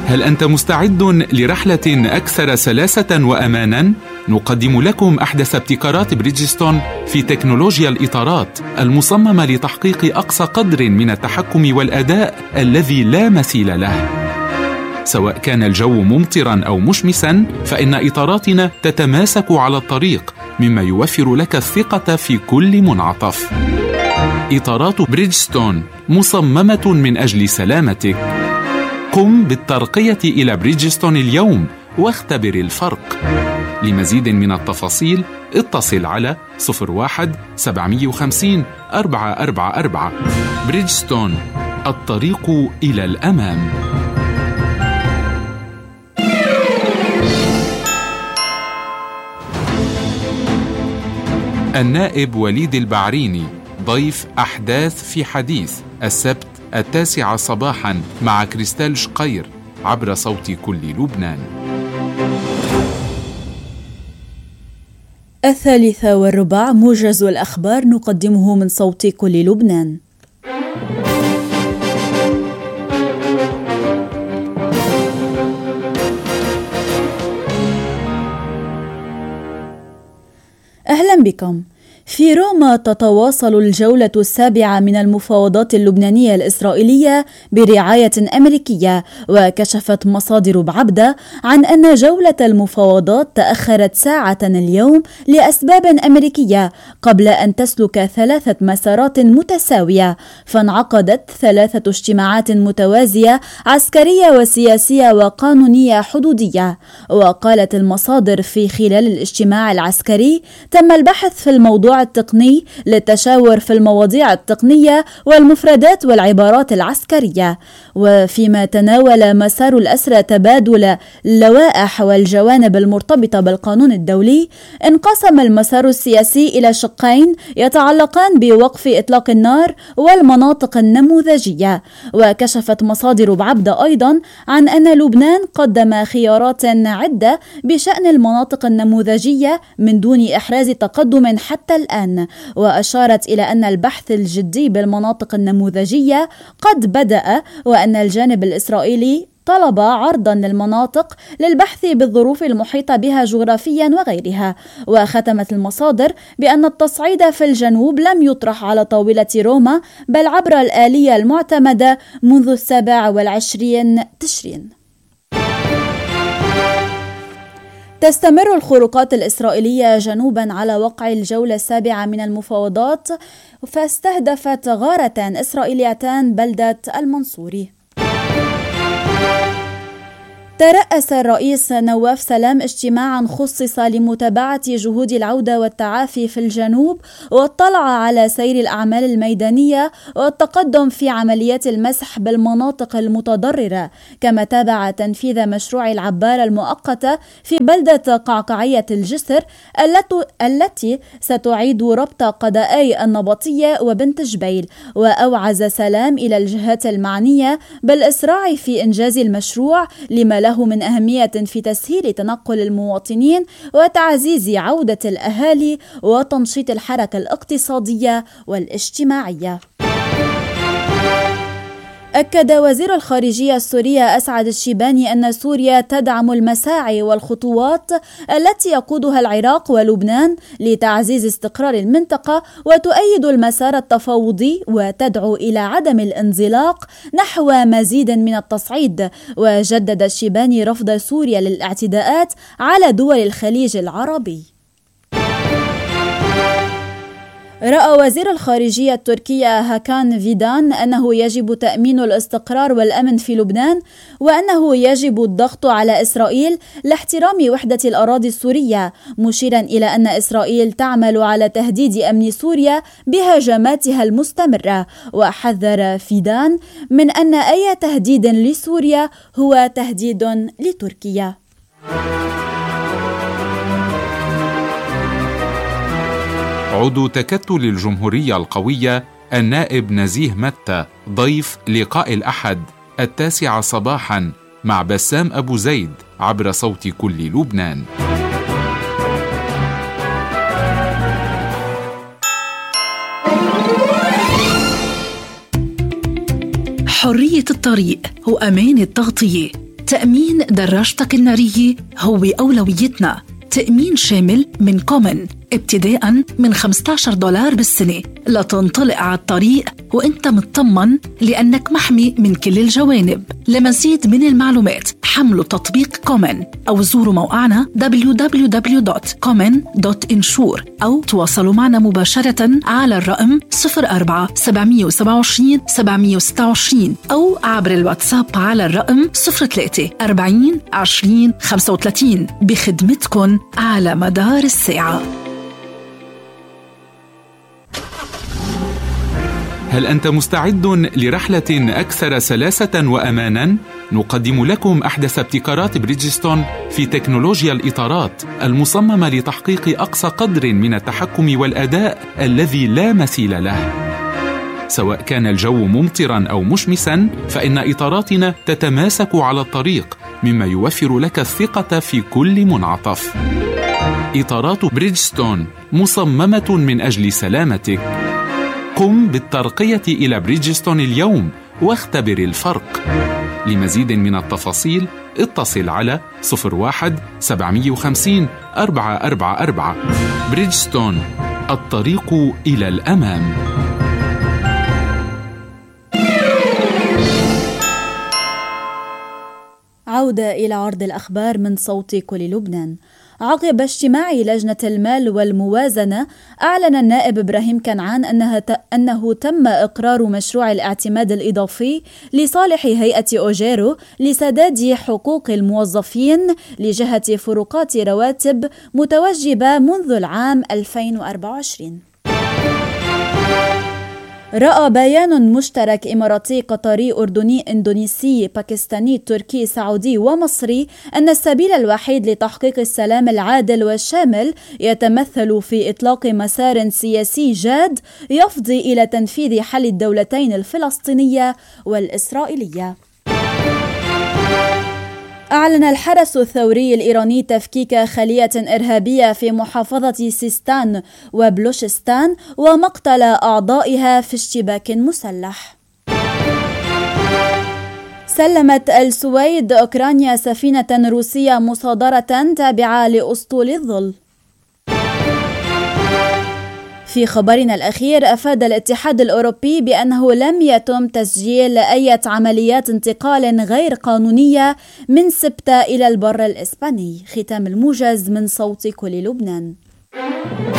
هل أنت مستعد لرحلة أكثر سلاسة وأماناً؟ نقدم لكم أحدث ابتكارات بريدجستون في تكنولوجيا الإطارات المصممة لتحقيق أقصى قدر من التحكم والأداء الذي لا مثيل له. سواء كان الجو ممطراً أو مشمساً، فإن إطاراتنا تتماسك على الطريق، مما يوفر لك الثقة في كل منعطف. إطارات بريدجستون مصممة من أجل سلامتك. قم بالترقية إلى بريدجستون اليوم واختبر الفرق. لمزيد من التفاصيل اتصل على 01-750-444. بريدجستون، الطريق إلى الأمام. النائب وليد البعريني ضيف أحداث في حديث السبت 9 صباحا مع كريستال شقير عبر صوت كل لبنان. 3:15 موجز الأخبار نقدمه من صوت كل لبنان. أهلا بكم. في روما تتواصل الجولة السابعة من المفاوضات اللبنانية الإسرائيلية برعاية أمريكية، وكشفت مصادر بعبدة عن أن جولة المفاوضات تأخرت ساعة اليوم لأسباب أمريكية قبل أن تسلك 3 مسارات متساوية، فانعقدت 3 اجتماعات متوازية عسكرية وسياسية وقانونية حدودية. وقالت المصادر في خلال الاجتماع العسكري تم البحث في الموضوع التقني للتشاور في المواضيع التقنية والمفردات والعبارات العسكرية. وفيما تناول مسار الأسرى تبادل اللوائح والجوانب المرتبطة بالقانون الدولي، انقسم المسار السياسي إلى شقين يتعلقان بوقف إطلاق النار والمناطق النموذجية. وكشفت مصادر بعبدة أيضا عن أن لبنان قدم خيارات عدة بشأن المناطق النموذجية من دون إحراز تقدم حتى الآن. وأشارت إلى أن البحث الجدي بالمناطق النموذجية قد بدأ، وأن الجانب الإسرائيلي طلب عرضا للمناطق للبحث بالظروف المحيطة بها جغرافيا وغيرها. وختمت المصادر بأن التصعيد في الجنوب لم يطرح على طاولة روما، بل عبر الآلية المعتمدة منذ 27 تشرين. تستمر الخروقات الإسرائيلية جنوبا على وقع الجولة السابعة من المفاوضات، فاستهدفت غارة إسرائيليتان بلدة المنصوري. ترأس الرئيس نواف سلام اجتماعا خصص لمتابعة جهود العودة والتعافي في الجنوب، واطلع على سير الأعمال الميدانية والتقدم في عمليات المسح بالمناطق المتضررة، كما تابع تنفيذ مشروع العبارة المؤقتة في بلدة قعقعية الجسر التي ستعيد ربط قضائي النبطية وبنت جبيل. وأوعز سلام إلى الجهات المعنية بالإسراع في إنجاز المشروع لما له من أهمية في تسهيل تنقل المواطنين وتعزيز عودة الأهالي وتنشيط الحركة الاقتصادية والاجتماعية. أكد وزير الخارجية السورية أسعد الشيباني أن سوريا تدعم المساعي والخطوات التي يقودها العراق ولبنان لتعزيز استقرار المنطقة، وتؤيد المسار التفاوضي وتدعو إلى عدم الانزلاق نحو مزيد من التصعيد. وجدد الشيباني رفض سوريا للاعتداءات على دول الخليج العربي. رأى وزير الخارجية التركية هاكان فيدان أنه يجب تأمين الاستقرار والأمن في لبنان، وأنه يجب الضغط على إسرائيل لاحترام وحدة الأراضي السورية، مشيرا إلى أن إسرائيل تعمل على تهديد أمن سوريا بهجماتها المستمرة. وحذر فيدان من أن أي تهديد لسوريا هو تهديد لتركيا. عضو تكتل الجمهورية القوية النائب نزيه متى ضيف لقاء الأحد 9 صباحا مع بسام أبو زيد عبر صوت كل لبنان. حرية الطريق وأمان التغطية. تأمين دراجتك النارية هو أولويتنا. تأمين شامل من كومن ابتداءً من $15 بالسنة لتنطلق على الطريق وإنت مطمن لأنك محمي من كل الجوانب. لمزيد من المعلومات حملوا تطبيق كومن أو زوروا موقعنا www.common.insure أو تواصلوا معنا مباشرة على الرقم 04-727-726 أو عبر الواتساب على الرقم 03-40-20-35 بخدمتكن على مدار الساعة. هل أنت مستعد لرحلة أكثر سلاسة وأماناً؟ نقدم لكم أحدث ابتكارات بريدجستون في تكنولوجيا الإطارات المصممة لتحقيق أقصى قدر من التحكم والأداء الذي لا مثيل له. سواء كان الجو ممطراً أو مشمساً، فإن إطاراتنا تتماسك على الطريق، مما يوفر لك الثقة في كل منعطف. إطارات بريدجستون مصممة من أجل سلامتك. قم بالترقية إلى بريدجستون اليوم واختبر الفرق. لمزيد من التفاصيل اتصل على 01-750-444. بريدجستون، الطريق إلى الأمام. عودة إلى عرض الأخبار من صوت كل لبنان. عقب اجتماع لجنة المال والموازنة، أعلن النائب إبراهيم كنعان أنه تم إقرار مشروع الاعتماد الإضافي لصالح هيئة أوجيرو لسداد حقوق الموظفين لجهة فروقات رواتب متوجبة منذ العام 2024. رأى بيان مشترك إماراتي قطري أردني إندونيسي باكستاني تركي سعودي ومصري أن السبيل الوحيد لتحقيق السلام العادل والشامل يتمثل في إطلاق مسار سياسي جاد يفضي إلى تنفيذ حل الدولتين الفلسطينية والإسرائيلية. أعلن الحرس الثوري الإيراني تفكيك خلية إرهابية في محافظة سيستان وبلوشستان ومقتل أعضائها في اشتباك مسلح. سلمت السويد أوكرانيا سفينة روسية مصادرة تابعة لأسطول الظل. في خبرنا الأخير، أفاد الاتحاد الأوروبي بأنه لم يتم تسجيل أي عمليات انتقال غير قانونية من سبتة إلى البر الإسباني. ختام الموجز من صوت كل لبنان.